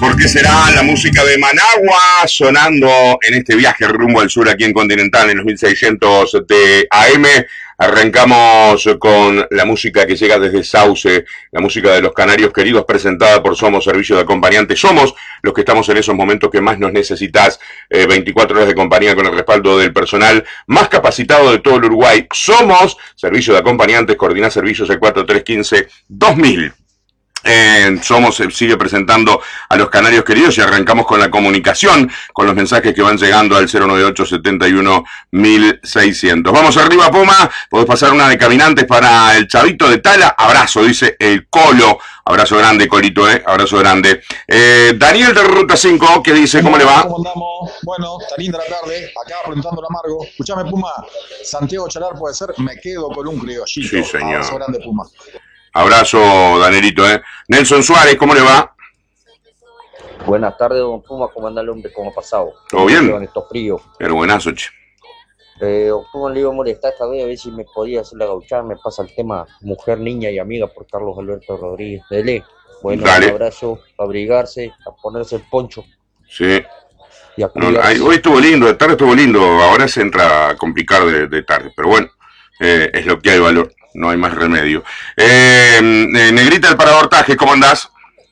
porque será la música de Managua sonando en este viaje rumbo al sur aquí en Continental en los 1600 de AM. Arrancamos con la música que llega desde Sauce, la música de los Canarios Queridos, presentada por Somos Servicio de Acompañantes. Somos los que estamos en esos momentos que más nos necesitas, 24 horas de compañía con el respaldo del personal más capacitado de todo el Uruguay. Somos Servicio de Acompañantes, coordina servicios el 4315-2000. Somos sigue presentando a los Canarios Queridos y arrancamos con la comunicación, con los mensajes que van llegando al 098-71-1600. Vamos arriba, Puma. Podés pasar una de caminantes para el Chavito de Tala. Abrazo, dice el Colo. Abrazo grande, Colito, abrazo grande. Daniel de Ruta 5, ¿qué dice? ¿Cómo le va? ¿Cómo andamos? Bueno, está linda la tarde. Acá preguntando el amargo. Escuchame, Puma. Santiago Chalar puede ser. Me quedo con un criollito. Sí, señor. Abrazo grande, Puma. Abrazo, Danielito, Nelson Suárez, ¿cómo le va? Buenas tardes, don Puma, ¿cómo anda el hombre? ¿Cómo ha pasado? ¿Todo bien? Con estos fríos. Pero buenazo, che. Don Puma, le iba a molestar esta vez a ver si me podía hacer la gauchada. Me pasa el tema Mujer, Niña y Amiga por Carlos Alberto Rodríguez Dele. Bueno, dale. Un abrazo, a abrigarse, a ponerse el poncho. Sí. Y a cuidarse. Hoy estuvo lindo, de tarde estuvo lindo. Ahora se entra a complicar de tarde, pero bueno, es lo que hay, valor. No hay más remedio. Negrita del Parabortaje, ¿cómo andás?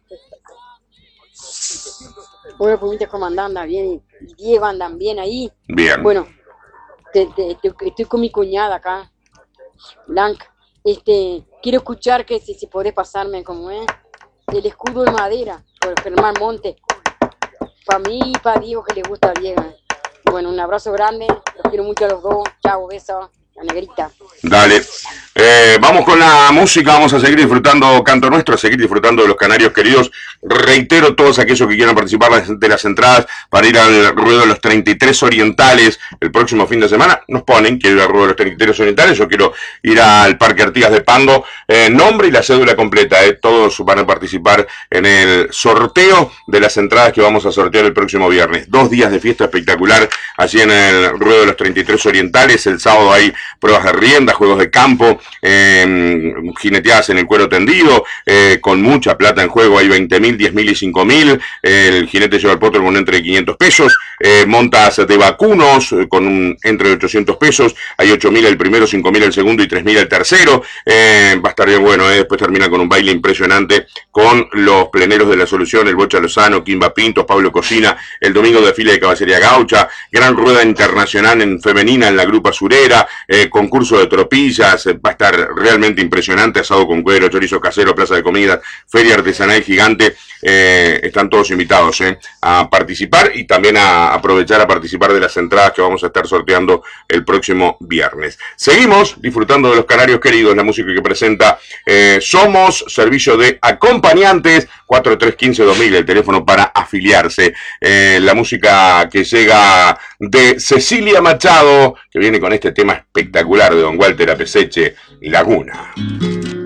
Bueno, Pumita, ¿cómo andás? ¿Anda bien? ¿Y Diego andan bien ahí? Bien. Bueno, estoy con mi cuñada acá, Blanca. Quiero escuchar que si podés pasarme como es el escudo de madera por Germán Monte. Para mí y para Diego que le gusta a Diego. Bueno, un abrazo grande, los quiero mucho a los dos. Chao, besos. La Negrita. Dale. Vamos con la música, vamos a seguir disfrutando Canto Nuestro, a seguir disfrutando de los Canarios Queridos. Reitero, todos aquellos que quieran participar de las entradas para ir al ruedo de los 33 Orientales el próximo fin de semana, nos ponen, quiero ir al ruedo de los 33 Orientales, yo quiero ir al Parque Artigas de Pando, nombre y la cédula completa, todos van a participar en el sorteo de las entradas que vamos a sortear el próximo viernes. 2 días de fiesta espectacular allí en el ruedo de los 33 Orientales. El sábado hay pruebas de rienda, juegos de campo, jineteadas en el cuero tendido, con mucha plata en juego. Hay 20.000, 10.000 y 5.000. El jinete lleva el potro con un entre de 500 pesos. Montas de vacunos con un entre de 800 pesos. Hay 8.000 el primero, 5.000 el segundo y 3.000 el tercero. Va a estar bien bueno. Después termina con un baile impresionante con los pleneros de la Solución, el Bocha Lozano, Kimba Pintos, Pablo Cocina. El domingo desfile de Caballería Gaucha. Gran rueda internacional en femenina en la Grupa Surera. Concurso de tropillas, va a estar realmente impresionante, asado con cuero, chorizo casero, plaza de comidas, feria artesanal gigante. Están todos invitados a participar y también a aprovechar a participar de las entradas que vamos a estar sorteando el próximo viernes. Seguimos disfrutando de los Canarios Queridos, la música que presenta Somos Servicio de Acompañantes, 4315-2000, el teléfono para afiliarse. La música que llega de Cecilia Machado, que viene con este tema espectacular de don Walter Apeseche, Laguna.